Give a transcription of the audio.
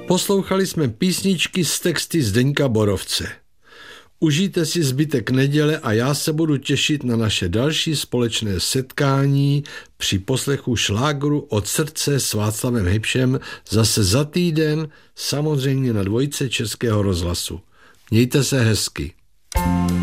Poslouchali jsme písničky s texty Zdeňka Borovce. Užijte si zbytek neděle a já se budu těšit na naše další společné setkání při poslechu šlágru Od srdce s Václavem Hybšem zase za týden, samozřejmě na 2 Českého rozhlasu. Mějte se hezky.